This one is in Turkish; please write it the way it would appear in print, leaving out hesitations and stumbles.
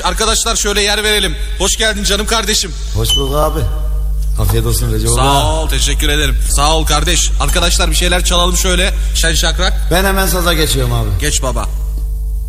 Arkadaşlar şöyle yer verelim. Hoş geldin canım kardeşim. Hoş bulduk abi. Afiyet olsun Recep. Sağ ol, teşekkür ederim. Sağ ol kardeş. Arkadaşlar bir şeyler çalalım şöyle. Şen şakrak. Ben hemen saza geçiyorum abi. Geç baba.